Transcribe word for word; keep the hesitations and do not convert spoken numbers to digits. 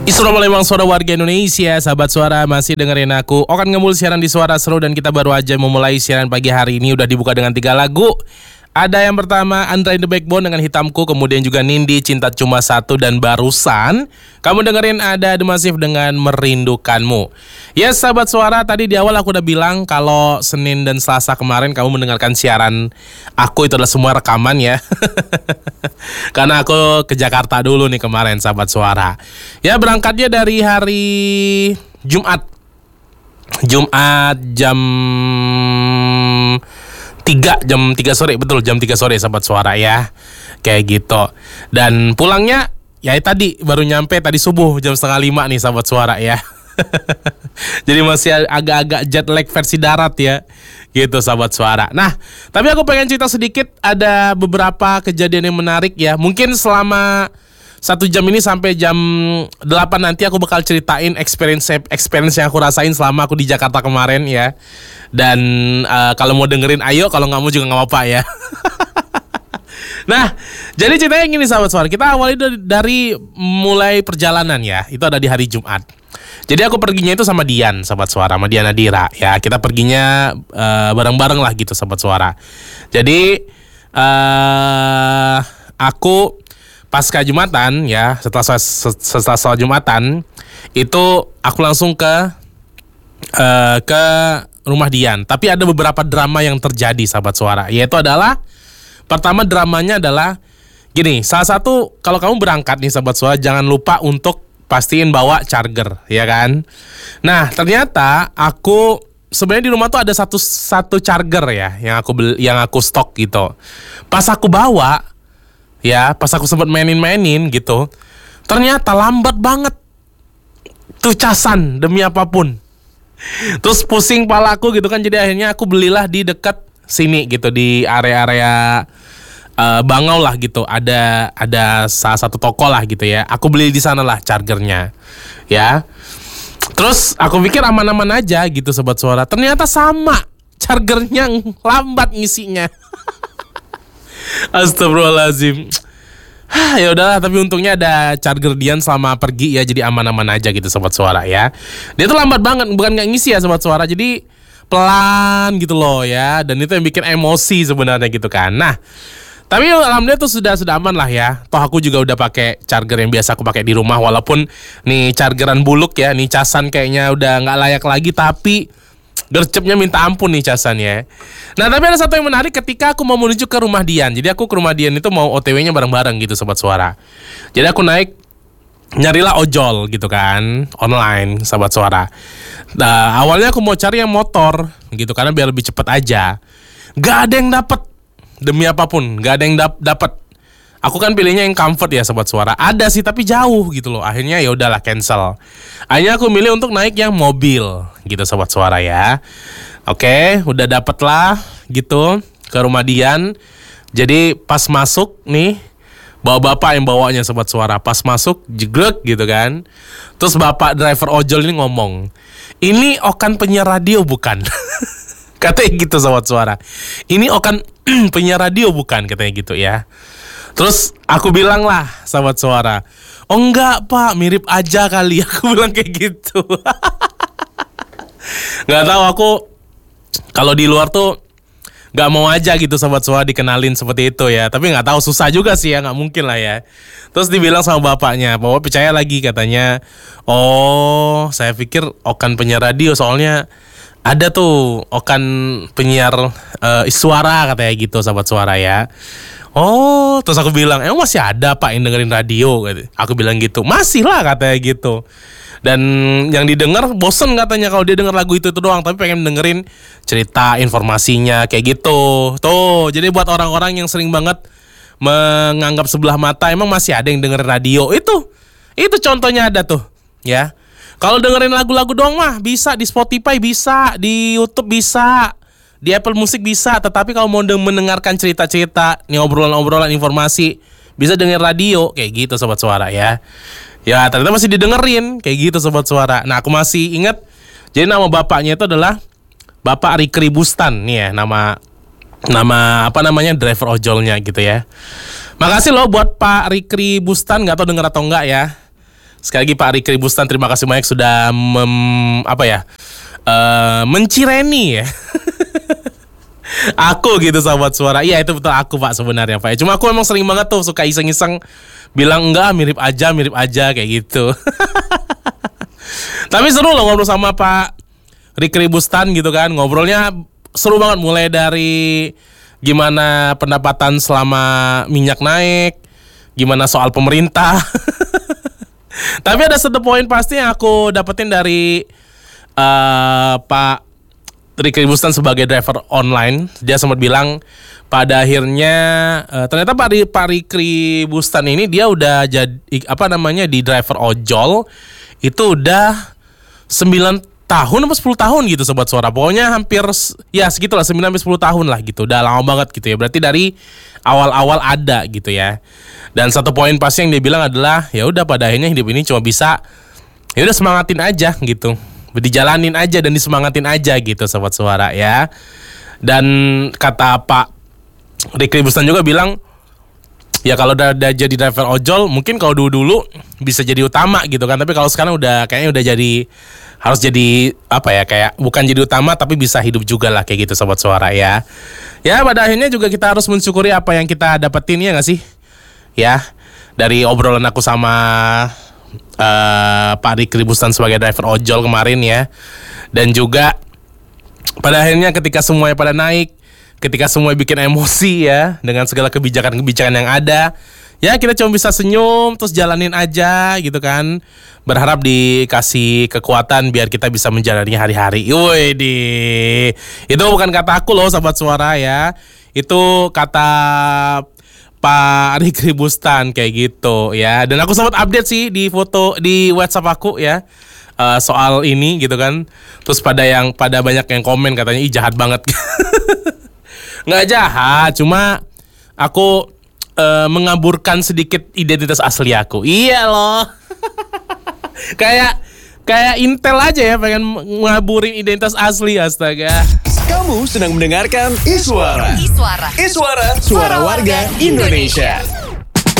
Assalamualaikum suara warga Indonesia, sahabat suara masih dengerin aku. Okan Ngemul siaran di Suara Seru dan kita baru aja memulai siaran pagi hari ini. Udah dibuka dengan tiga lagu. Ada yang pertama Andra in the Backbone dengan Hitamku, kemudian juga Nindi Cinta Cuma Satu, dan barusan kamu dengerin ada The Massive dengan Merindukanmu. Ya sahabat suara, tadi di awal aku udah bilang kalau Senin dan Selasa kemarin kamu mendengarkan siaran aku itu adalah semua rekaman ya. Karena aku ke Jakarta dulu nih kemarin sahabat suara. Ya berangkatnya dari hari Jumat. Jumat jam tiga jam tiga sore, betul jam tiga sore sahabat suara ya. Kayak gitu. Dan pulangnya ya tadi baru nyampe tadi subuh jam setengah lima nih sahabat suara ya. Jadi masih agak-agak jet lag versi darat ya. Gitu sahabat suara. Nah, tapi aku pengen cerita sedikit, ada beberapa kejadian yang menarik ya. Mungkin selama satu jam ini sampai jam delapan nanti aku bakal ceritain experience experience yang aku rasain selama aku di Jakarta kemarin ya. Dan uh, kalau mau dengerin ayo, kalau nggak mau juga nggak apa-apa ya. Nah, jadi ceritanya gini sahabat suara. Kita awali dari mulai perjalanan ya. Itu ada di hari Jumat. Jadi aku perginya itu sama Dian, sahabat suara, sama Dian Nadira ya. Kita perginya uh, bareng-bareng lah gitu sahabat suara. Jadi uh, aku pasca Jumatan ya, setelah setelah sholat Jumatan itu aku langsung ke uh, ke rumah Dian. Tapi ada beberapa drama yang terjadi sahabat suara. Yaitu adalah pertama, dramanya adalah gini. Salah satu, kalau kamu berangkat nih sahabat suara, jangan lupa untuk pastiin bawa charger, ya kan? Nah, ternyata aku sebenarnya di rumah tuh ada satu satu charger ya yang aku beli, yang aku stok gitu. Pas aku bawa, ya, pas aku sempat mainin-mainin gitu, ternyata lambat banget tuh casan demi apapun. Terus pusing palaku gitu kan, jadi akhirnya aku belilah di dekat sini gitu, di area-area Uh, Bangau lah gitu, ada ada salah satu toko lah gitu ya. Aku beli di sana lah chargernya, ya. Terus aku pikir aman-aman aja gitu sobat suara. Ternyata sama, chargernya lambat ngisinya. Astagfirullahaladzim. Ya udahlah, tapi untungnya ada charger Dian selama pergi ya, jadi aman-aman aja gitu sobat suara ya. Dia tuh lambat banget, bukan nggak ngisi ya sobat suara. Jadi pelan gitu loh ya. Dan itu yang bikin emosi sebenarnya gitu kan. Nah, tapi alhamdulillah tuh sudah sudah aman lah ya. Toh aku juga udah pakai charger yang biasa aku pakai di rumah. Walaupun nih chargeran buluk ya, nih casan kayaknya udah nggak layak lagi, tapi gercepnya minta ampun nih casan ya. Nah, tapi ada satu yang menarik ketika aku mau menuju ke rumah Dian. Jadi aku ke rumah Dian itu mau O T W-nya bareng-bareng gitu sobat suara. Jadi aku naik, nyarilah ojol gitu kan, online sahabat suara. Nah, awalnya aku mau cari yang motor gitu karena biar lebih cepet aja. Gak ada yang dapet. Demi apapun, gak ada yang dap- dapat. Aku kan pilihnya yang comfort ya sobat suara. Ada sih tapi jauh gitu loh. Akhirnya ya udahlah cancel. Akhirnya aku milih untuk naik yang mobil gitu sobat suara ya. Oke, udah dapet lah gitu ke rumah Dian. Jadi pas masuk nih, bawa bapak yang bawanya sobat suara. Pas masuk jeglek gitu kan. Terus bapak driver ojol ini ngomong, "Ini Okan penyiar radio bukan?" Katanya gitu sobat suara. "Ini Okan penyiar radio bukan?" Katanya gitu ya. Terus aku bilang lah sahabat suara, "Oh enggak pak, mirip aja kali." Aku bilang kayak gitu. Gak tahu, aku kalau di luar tuh gak mau aja gitu sahabat suara dikenalin seperti itu ya. Tapi gak tahu, susah juga sih ya, gak mungkin lah ya. Terus dibilang sama bapaknya, "Bapak percaya lagi," katanya. "Oh, saya pikir Okan penyiar radio, soalnya ada tuh Okan penyiar uh, suara," katanya gitu sahabat suara ya. "Oh," terus aku bilang, "Emang masih ada pak yang dengerin radio?" Aku bilang gitu. "Masih lah," katanya gitu. Dan yang didengar bosen katanya kalau dia denger lagu itu itu doang, tapi pengen dengerin cerita informasinya kayak gitu. Tuh, jadi buat orang-orang yang sering banget menganggap sebelah mata, emang masih ada yang dengerin radio. Itu, itu contohnya ada tuh, ya. Kalau dengerin lagu-lagu doang mah bisa, di Spotify bisa, di YouTube bisa, di Apple Music bisa. Tetapi kalau mau mendengarkan cerita-cerita, nih obrolan-obrolan informasi, bisa dengerin radio kayak gitu sobat suara ya. Ya ternyata masih didengerin kayak gitu sobat suara. Nah, aku masih ingat. Jadi nama bapaknya itu adalah Bapak Rikri Bustan nih ya, nama nama apa namanya driver ojolnya gitu ya. Makasih loh buat Pak Rikri Bustan, nggak tahu denger atau enggak ya. Sekali lagi Pak Rikri Bustan, terima kasih banyak sudah mem, apa ya uh, mencireni ya aku gitu sahabat suara. Iya itu betul aku Pak sebenarnya Pak. Cuma aku emang sering banget tuh suka iseng-iseng bilang enggak, mirip aja, mirip aja kayak gitu. Tapi seru loh ngobrol sama Pak Rikri Bustan gitu kan. Ngobrolnya seru banget, mulai dari gimana pendapatan selama minyak naik, gimana soal pemerintah. Tapi ada satu poin pasti yang aku dapetin dari uh, Pak Rikri Bustan sebagai driver online. Dia sempat bilang pada akhirnya uh, ternyata Pak Ri- Pak Rikri Bustan ini dia udah jadi apa namanya di driver ojol itu udah sembilan tahun apa sepuluh tahun gitu sobat suara. Pokoknya hampir ya segitulah, sembilan sampai sepuluh tahun lah gitu. Udah lama banget gitu ya. Berarti dari awal-awal ada gitu ya. Dan satu poin pasti yang dia bilang adalah ya udah pada akhirnya hidup ini cuma bisa ya udah semangatin aja gitu. Dijalanin aja dan disemangatin aja gitu sobat suara ya. Dan kata Pak Rikri Bustan juga bilang ya kalau udah, udah jadi driver ojol mungkin kalau dulu-dulu bisa jadi utama gitu kan. Tapi kalau sekarang udah kayaknya udah jadi harus jadi apa ya, kayak bukan jadi utama tapi bisa hidup juga lah kayak gitu sobat suara ya. Ya pada akhirnya juga kita harus mensyukuri apa yang kita dapetin ya gak sih? Ya dari obrolan aku sama uh, Pak Rikri Bustan sebagai driver ojol kemarin ya. Dan juga pada akhirnya ketika semuanya pada naik, ketika semua bikin emosi ya dengan segala kebijakan-kebijakan yang ada, ya kita cuma bisa senyum terus jalanin aja gitu kan. Berharap dikasih kekuatan biar kita bisa menjalani hari-hari. Woi di itu bukan kata aku loh sahabat suara ya. Itu kata Pak Rikri Bustan kayak gitu ya. Dan aku sempat update sih di foto di WhatsApp aku ya uh, soal ini gitu kan. Terus pada yang pada banyak yang komen katanya ih jahat banget. Nggak jahat, cuma aku uh, mengaburkan sedikit identitas asli aku. Iya loh. kayak kayak Intel aja ya pengen ngaburin identitas asli, astaga. Kamu sedang mendengarkan Iswara. Iswara. Iswara, suara warga Indonesia.